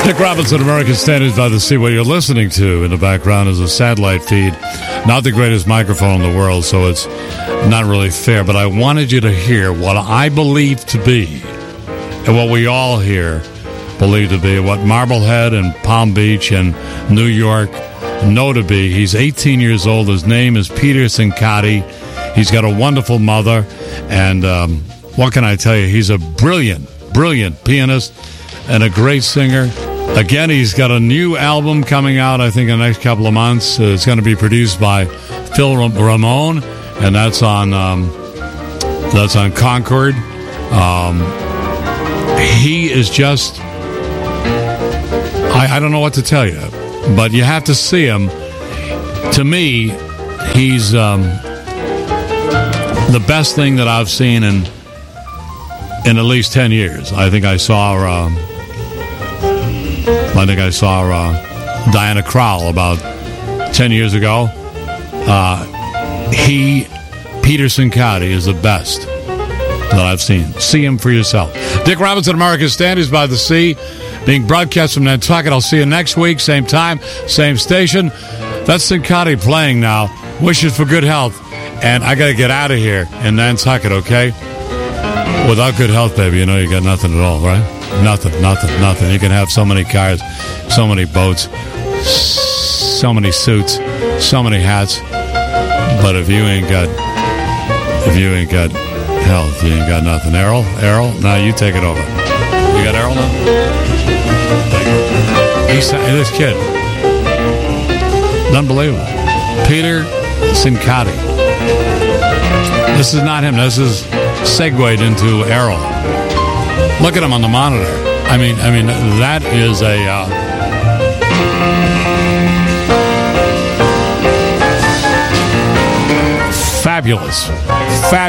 Dick Robinson, American Standards by the Sea. What you're listening to in the background is a satellite feed. Not the greatest microphone in the world, so it's not really fair. But I wanted you to hear what I believe to be, and what we all here believe to be, what Marblehead and Palm Beach and New York know to be. He's 18 years old. His name is Peter Cincotti. He's got a wonderful mother, and what can I tell you? He's a brilliant pianist and a great singer. Again, he's got a new album coming out, I think, in the next couple of months. It's going to be produced by Phil Ramone, and that's on Concord. He is just, I don't know what to tell you, but you have to see him. To me, he's the best thing that I've seen in at least 10 years. I think I saw Diana Krall about 10 years ago. Peter Cincotti is the best that I've seen. See him for yourself. Dick Robinson, American Standards by the Sea, being broadcast from Nantucket. I'll see you next week, same time, same station. That's Cincotti playing now. Wishes for good health. And I got to get out of here in Nantucket, okay? Without good health, baby, you know you got nothing at all, right? Nothing. You can have so many cars, so many boats, so many suits, so many hats. But if you ain't got health, you ain't got nothing. Errol, now you take it over. You got Errol now? This kid. Unbelievable. Peter Cincotti. This is not him. This is segued into Errol. Look at him on the monitor. I mean, that is a fabulous.